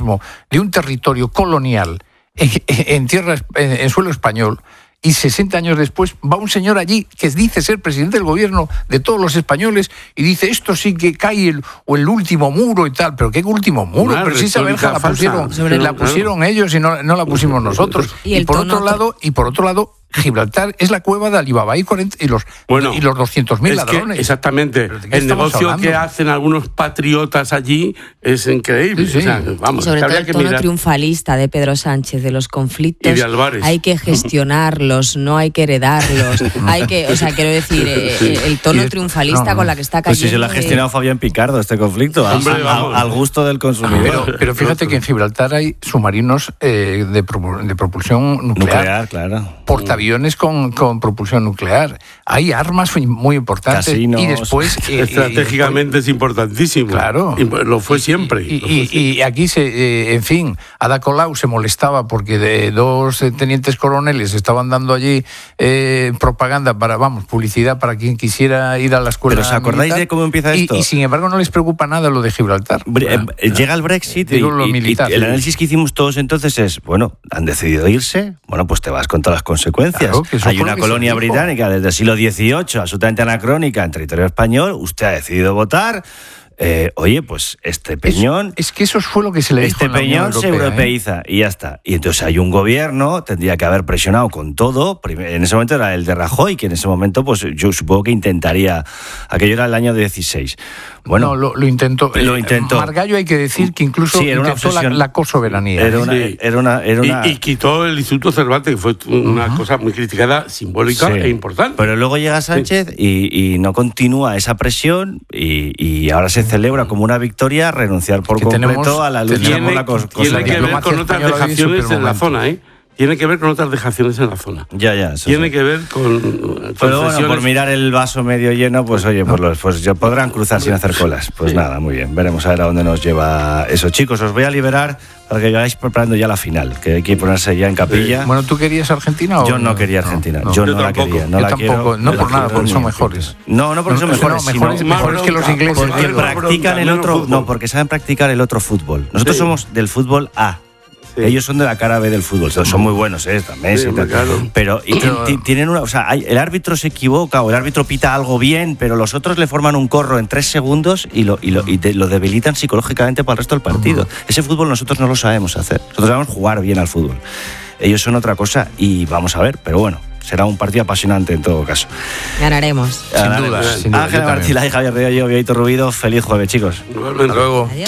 de un territorio colonial en suelo español, y 60 años después va un señor allí que dice ser presidente del gobierno de todos los españoles y dice esto sí que cae el último muro y tal. ¿Pero qué último muro? Pero si esa verja la pusieron ellos y no la pusimos nosotros. Y por otro lado, Gibraltar es la cueva de Alibaba y los 200.000 ladrones. Exactamente. El negocio que hacen algunos patriotas allí es increíble. Sí. O sea, vamos, sobre todo el tono triunfalista de Pedro Sánchez de los conflictos. Y de Álvarez. Hay que gestionarlos, no hay que heredarlos. Quiero decir, el tono triunfalista con la que está cayendo. Pues si se lo ha gestionado Fabián Picardo este conflicto, al gusto del consumidor. Pero fíjate que en Gibraltar hay submarinos de propulsión nuclear. Claro. Portaaviones con propulsión nuclear. Hay armas muy importantes. Casinos. Y después estratégicamente es importantísimo. Claro. Lo fue siempre. Y aquí Ada Colau se molestaba porque dos tenientes coroneles estaban dando allí propaganda publicidad para quien quisiera ir a la escuela. ¿Pero os acordáis militar, de cómo empieza esto? Y sin embargo no les preocupa nada lo de Gibraltar. Llega el Brexit y el análisis que hicimos todos entonces es, han decidido irse, pues te vas con todas las consecuencias. Claro, hay una colonia británica desde el siglo XVIII, absolutamente anacrónica en territorio español, usted ha decidido votar. Pues este peñón... Es que eso fue lo que se le dijo en la Unión Europea, se europeiza y ya está. Y entonces hay un gobierno, tendría que haber presionado con todo. En ese momento era el de Rajoy, que en ese momento yo supongo que intentaría... Aquello era el año 16. Bueno, lo intentó. Margallo, hay que decir que incluso intentó la cosoberanía. Y quitó el Instituto Cervantes, que fue una cosa muy criticada, simbólica e importante. Pero luego llega Sánchez y no continúa esa presión y ahora se celebra como una victoria renunciar por completo a la lucha por la cosoberanía. Tiene que ver con otras dejaciones en la zona, Tiene que ver con otras dejaciones en la zona. Tiene que ver con... Pero bueno, por mirar el vaso medio lleno, pues ya podrán cruzar sin hacer colas. Pues nada, muy bien. Veremos a ver a dónde nos lleva eso. Chicos, os voy a liberar para que vayáis preparando ya la final, que hay que ponerse ya en capilla. Bueno, ¿tú querías Argentina o...? Yo no quería Argentina. Yo no la quería. No yo la tampoco. Quiero, no por nada, porque son mejores. No porque son mejores. Mejores que los ingleses. Porque practican el otro... No, porque saben practicar el otro fútbol. Nosotros somos del fútbol A. Sí. Ellos son de la cara B del fútbol, son muy buenos, también. Sí, claro. Pero tienen una, el árbitro se equivoca o el árbitro pita algo bien, pero los otros le forman un corro en 3 segundos y lo debilitan psicológicamente para el resto del partido. Ese fútbol nosotros no lo sabemos hacer. Nosotros sabemos jugar bien al fútbol. Ellos son otra cosa y vamos a ver, pero bueno. Será un partido apasionante en todo caso. Ganaremos. Sin duda. Ángela Martila y Javier Riello, Viaito Rubido, feliz jueves, chicos. Hasta luego. Adiós.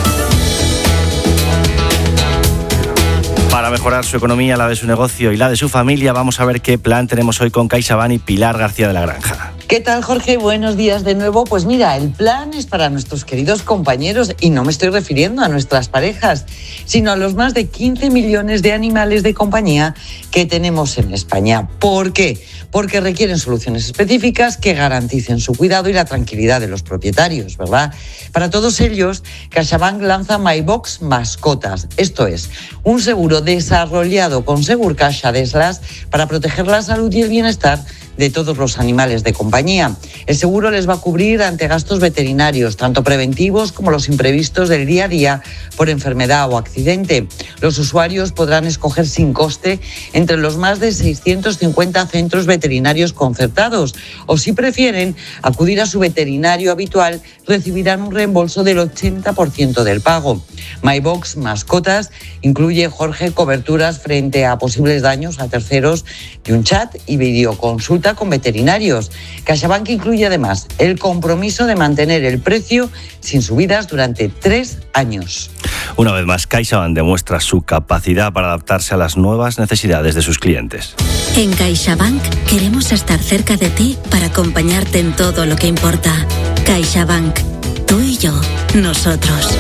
Para mejorar su economía, la de su negocio y la de su familia, vamos a ver qué plan tenemos hoy con CaixaBank y Pilar García de la Granja. ¿Qué tal, Jorge? Buenos días de nuevo. Pues mira, el plan es para nuestros queridos compañeros y no me estoy refiriendo a nuestras parejas, sino a los más de 15 millones de animales de compañía que tenemos en España. ¿Por qué? Porque requieren soluciones específicas que garanticen su cuidado y la tranquilidad de los propietarios, ¿verdad? Para todos ellos, CaixaBank lanza MyBox Mascotas. Esto es, un seguro desarrollado con Segurcaixa de Slash para proteger la salud y el bienestar de todos los animales de compañía. El seguro les va a cubrir ante gastos veterinarios, tanto preventivos como los imprevistos del día a día por enfermedad o accidente. Los usuarios podrán escoger sin coste entre los más de 650 centros veterinarios concertados o, si prefieren acudir a su veterinario habitual, recibirán un reembolso del 80% del pago. MyBox Mascotas incluye, Jorge, coberturas frente a posibles daños a terceros y un chat y videoconsulta con veterinarios. CaixaBank incluye además el compromiso de mantener el precio sin subidas durante 3 años. Una vez más, CaixaBank demuestra su capacidad para adaptarse a las nuevas necesidades de sus clientes. En CaixaBank queremos estar cerca de ti para acompañarte en todo lo que importa. CaixaBank, tú y yo, nosotros.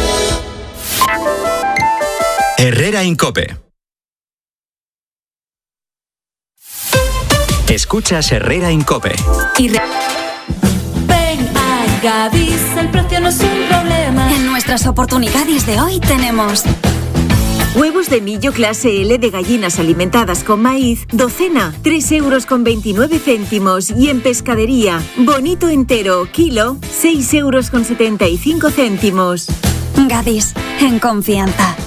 Herrera Incope. Escuchas Herrera Incope. Ven a Gadis, el precio no es un problema. En nuestras oportunidades de hoy tenemos huevos de millo clase L de gallinas alimentadas con maíz, docena, 3,29 €. Y en pescadería, bonito entero, kilo, 6,75 €. Gadis, en confianza.